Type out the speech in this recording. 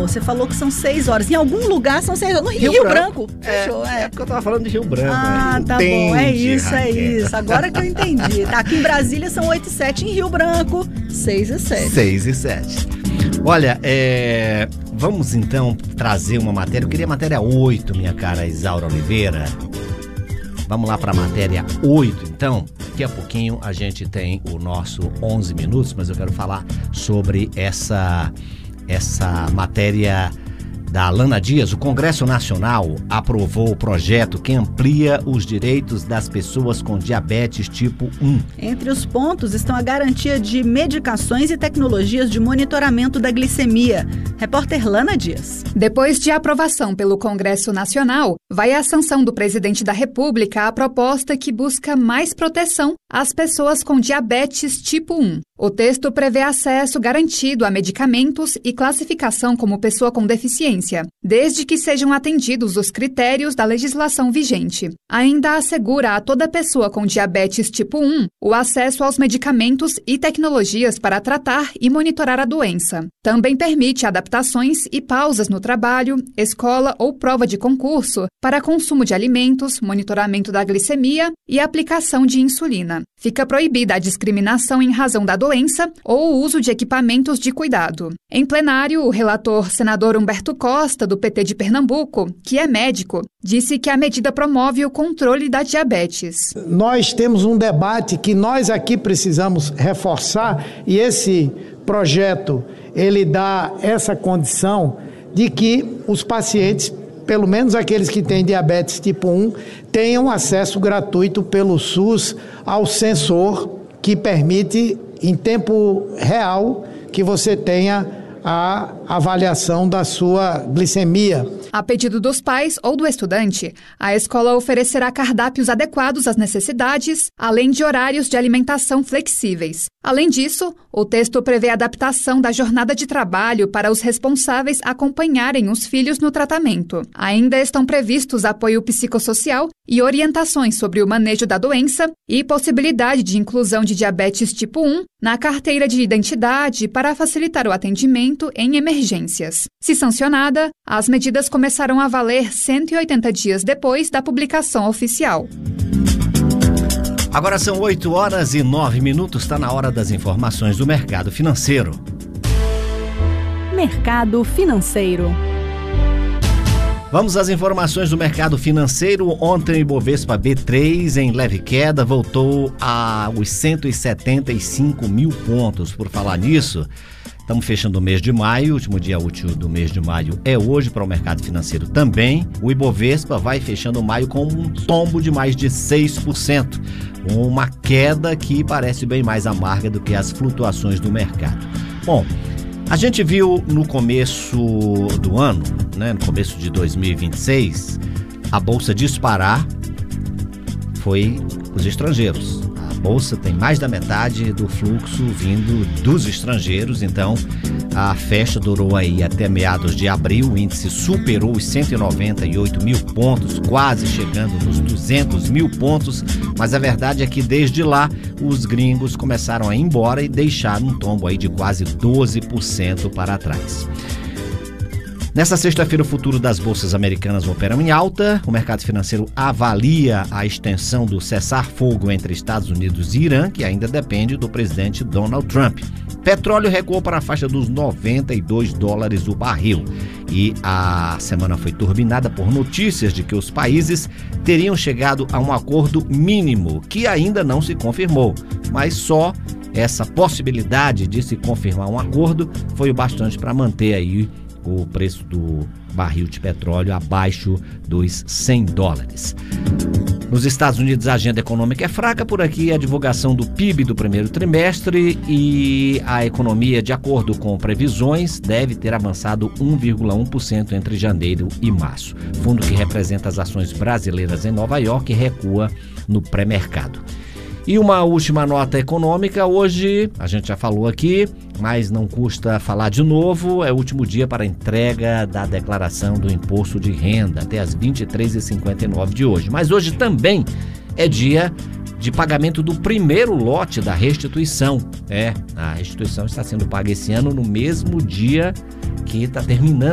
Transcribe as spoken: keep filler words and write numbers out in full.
Você falou que são seis horas. Em algum lugar são seis horas. No Rio, Rio Branco. Branco. Fechou, é. É porque eu tava falando de Rio Branco. Ah, né? tá Entende, bom. É isso, Raquel. é isso. Agora que eu entendi. Tá, aqui em Brasília são oito e sete. Em Rio Branco, seis e sete. seis e sete. Olha, é... vamos então trazer uma matéria. Eu queria a matéria oito, minha cara Isaura Oliveira. Vamos lá para a matéria oito, então. Daqui a pouquinho a gente tem o nosso onze minutos, mas eu quero falar sobre essa, essa matéria da Alana Dias. O Congresso Nacional aprovou o projeto que amplia os direitos das pessoas com diabetes tipo um. Entre os pontos estão a garantia de medicações e tecnologias de monitoramento da glicemia. Repórter Lana Dias. Depois de aprovação pelo Congresso Nacional, vai à sanção do presidente da República a proposta que busca mais proteção às pessoas com diabetes tipo um. O texto prevê acesso garantido a medicamentos e classificação como pessoa com deficiência, desde que sejam atendidos os critérios da legislação vigente. Ainda assegura a toda pessoa com diabetes tipo um o acesso aos medicamentos e tecnologias para tratar e monitorar a doença. Também permite adaptações e pausas no trabalho, escola ou prova de concurso para consumo de alimentos, monitoramento da glicemia e aplicação de insulina. Fica proibida a discriminação em razão da doença ou o uso de equipamentos de cuidado. Em plenário, o relator senador Humberto Costa, do P T de Pernambuco, que é médico, disse que a medida promove o controle da diabetes. Nós temos um debate que nós aqui precisamos reforçar e esse projeto, ele dá essa condição de que os pacientes, pelo menos aqueles que têm diabetes tipo um, tenham acesso gratuito pelo SUS ao sensor que permite, em tempo real, que você tenha a avaliação da sua glicemia. A pedido dos pais ou do estudante, a escola oferecerá cardápios adequados às necessidades, além de horários de alimentação flexíveis. Além disso, o texto prevê adaptação da jornada de trabalho para os responsáveis acompanharem os filhos no tratamento. Ainda estão previstos apoio psicossocial e orientações sobre o manejo da doença e possibilidade de inclusão de diabetes tipo um na carteira de identidade para facilitar o atendimento em emergências. Se sancionada, as medidas começarão a valer cento e oitenta dias depois da publicação oficial. Agora são oito horas e nove minutos, está na hora das informações do mercado financeiro. Mercado financeiro. Vamos às informações do mercado financeiro. Ontem o Ibovespa B três, em leve queda, voltou aos cento e setenta e cinco mil pontos. Por falar nisso, estamos fechando o mês de maio, o último dia útil do mês de maio é hoje para o mercado financeiro também. O Ibovespa vai fechando maio com um tombo de mais de seis por cento, uma queda que parece bem mais amarga do que as flutuações do mercado. Bom, a gente viu no começo do ano, né, no começo de dois mil e vinte e seis, a Bolsa disparar foi os estrangeiros. A Bolsa tem mais da metade do fluxo vindo dos estrangeiros, então a festa durou aí até meados de abril, o índice superou os cento e noventa e oito mil pontos, quase chegando nos duzentos mil pontos, mas a verdade é que desde lá os gringos começaram a ir embora e deixaram um tombo aí de quase doze por cento para trás. Nessa sexta-feira, o futuro das bolsas americanas operam em alta. O mercado financeiro avalia a extensão do cessar-fogo entre Estados Unidos e Irã, que ainda depende do presidente Donald Trump. Petróleo recuou para a faixa dos noventa e dois dólares o barril. E a semana foi turbinada por notícias de que os países teriam chegado a um acordo mínimo, que ainda não se confirmou, mas só essa possibilidade de se confirmar um acordo foi o bastante para manter aí o preço do barril de petróleo abaixo dos cem dólares. Nos Estados Unidos, a agenda econômica é fraca. Por aqui, a divulgação do P I B do primeiro trimestre e a economia, de acordo com previsões, deve ter avançado um vírgula um por cento entre janeiro e março. Fundo que representa as ações brasileiras em Nova York recua no pré-mercado. E uma última nota econômica, hoje, a gente já falou aqui, mas não custa falar de novo, é o último dia para a entrega da declaração do imposto de renda, até às vinte e três e cinquenta e nove de hoje. Mas hoje também é dia de pagamento do primeiro lote da restituição. É, a restituição está sendo paga esse ano no mesmo dia que está terminando